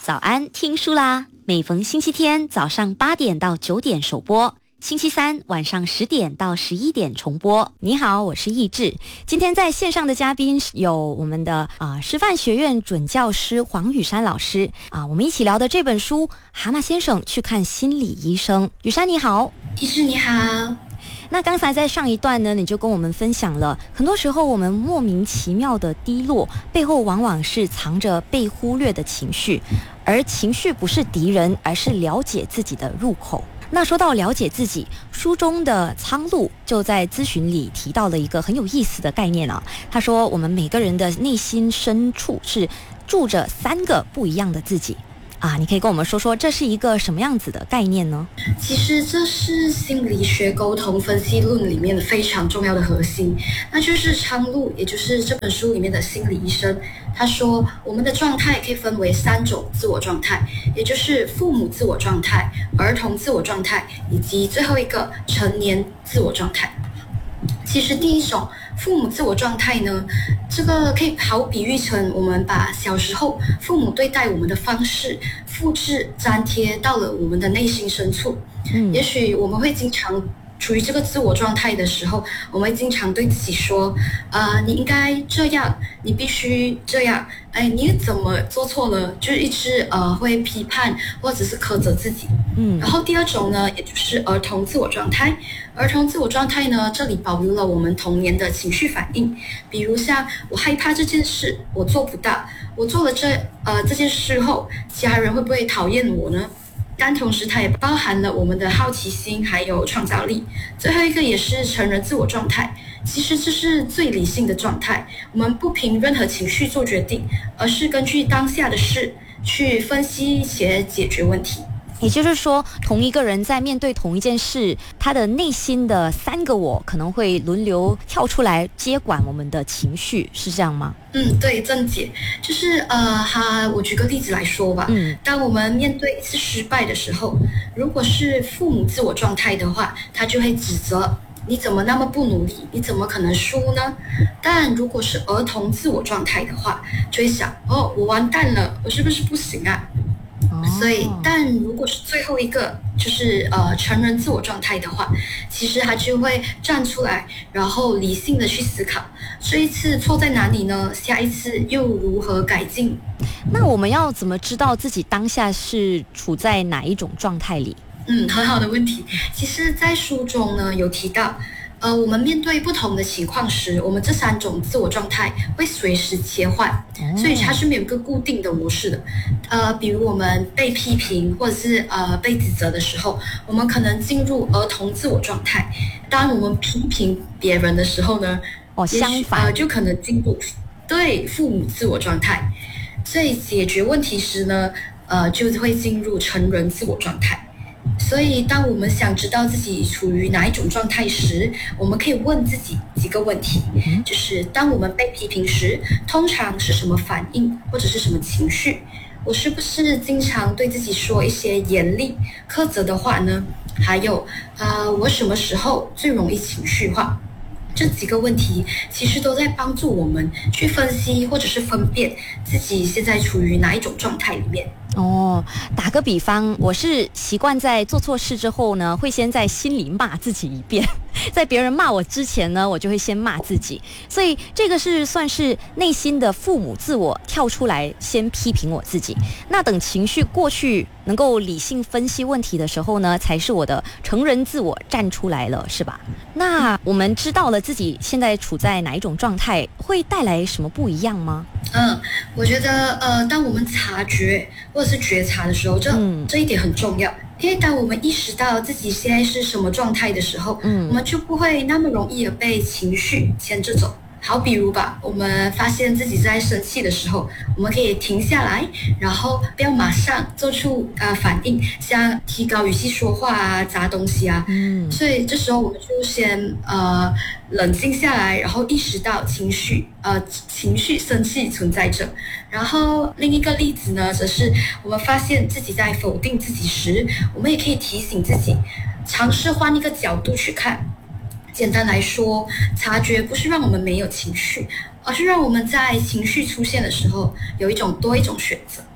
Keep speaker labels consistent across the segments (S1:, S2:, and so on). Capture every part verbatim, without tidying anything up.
S1: 早安，听书啦！每逢星期天早上八点到九点首播，星期三晚上十点到十一点重播。你好，我是易志。今天在线上的嘉宾有我们的啊、呃、师范学院准教师黄雨珊老师啊、呃，我们一起聊的这本书《蛤蟆先生去看心理医生》。雨珊你好。
S2: 易志你好。
S1: 那刚才在上一段呢，你就跟我们分享了，很多时候我们莫名其妙的低落，背后往往是藏着被忽略的情绪，而情绪不是敌人，而是了解自己的入口。那说到了解自己，书中的苍鹭就在咨询里提到了一个很有意思的概念啊。他说，我们每个人的内心深处是住着三个不一样的自己。啊，你可以跟我们说说这是一个什么样子的概念呢？
S2: 其实这是心理学沟通分析论里面的非常重要的核心，那就是苍鹭，也就是这本书里面的心理医生。他说，我们的状态可以分为三种自我状态，也就是父母自我状态、儿童自我状态，以及最后一个成年自我状态。其实第一种父母自我状态呢，这个可以好比喻成我们把小时候父母对待我们的方式复制粘贴到了我们的内心深处。嗯，也许我们会经常处于这个自我状态的时候，我们会经常对自己说，呃，你应该这样，你必须这样，哎，你怎么做错了？就是一直呃会批判或者是苛责自己。嗯，然后第二种呢，也就是儿童自我状态。儿童自我状态呢，这里保留了我们童年的情绪反应，比如像我害怕这件事，我做不到，我做了这呃这件事后，其他人会不会讨厌我呢？但同时它也包含了我们的好奇心还有创造力。最后一个也是成人自我状态，其实这是最理性的状态，我们不凭任何情绪做决定，而是根据当下的事去分析且解决问题。
S1: 也就是说，同一个人在面对同一件事，他的内心的三个我可能会轮流跳出来接管我们的情绪，是这样吗？
S2: 嗯，对，正解。就是呃，哈，我举个例子来说吧。嗯，当我们面对一次失败的时候，如果是父母自我状态的话，他就会指责你怎么那么不努力，你怎么可能输呢？但如果是儿童自我状态的话，就会想，哦，我完蛋了，我是不是不行啊？所以，但如果是最后一个，就是呃成人自我状态的话，其实他就会站出来，然后理性的去思考，这一次错在哪里呢？下一次又如何改进？
S1: 那我们要怎么知道自己当下是处在哪一种状态里？
S2: 嗯，很好的问题。其实，在书中呢有提到。呃，我们面对不同的情况时，我们这三种自我状态会随时切换，所以它是没有一个固定的模式的。呃，比如我们被批评或者是呃被指责的时候，我们可能进入儿童自我状态；当我们批评别人的时候呢，
S1: 哦，相反，
S2: 呃，就可能进入对父母自我状态。所以解决问题时呢，呃，就会进入成人自我状态。所以当我们想知道自己处于哪一种状态时，我们可以问自己几个问题，就是当我们被批评时，通常是什么反应或者是什么情绪？我是不是经常对自己说一些严厉苛责的话呢？还有呃，我什么时候最容易情绪化？这几个问题其实都在帮助我们去分析或者是分辨自己现在处于哪一种状态里面。
S1: 哦，打个比方，我是习惯在做错事之后呢，会先在心里骂自己一遍，在别人骂我之前呢，我就会先骂自己，所以这个是算是内心的父母自我跳出来先批评我自己。那等情绪过去，能够理性分析问题的时候呢，才是我的成人自我站出来了，是吧？那我们知道了自己现在处在哪一种状态，会带来什么不一样吗？
S2: 嗯，我觉得呃，当我们察觉或者是觉察的时候，这、嗯、这一点很重要。因为当我们意识到自己现在是什么状态的时候，嗯，我们就不会那么容易的被情绪牵着走。好，比如吧，我们发现自己在生气的时候，我们可以停下来，然后不要马上做出呃反应，像提高语气说话啊、砸东西啊。嗯，所以这时候我们就先呃冷静下来，然后意识到情绪呃情绪生气存在着。然后另一个例子呢，则是我们发现自己在否定自己时，我们也可以提醒自己，尝试换一个角度去看。简单来说，察觉不是让我们没有情绪，而是让我们在情绪出现的时候有一种多一种选择。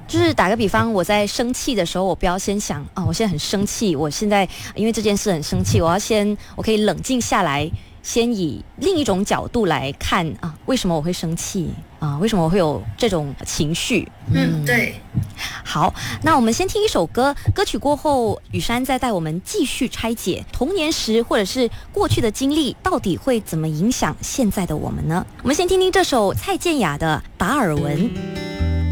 S1: 就是打个比方，我在生气的时候，我不要先想啊，我现在很生气，我现在因为这件事很生气，我要先，我可以冷静下来，先以另一种角度来看啊，为什么我会生气啊？为什么我会有这种情绪？
S2: 嗯，对。
S1: 好，那我们先听一首歌，歌曲过后，雨珊再带我们继续拆解童年时或者是过去的经历，到底会怎么影响现在的我们呢？我们先听听这首蔡健雅的《达尔文》。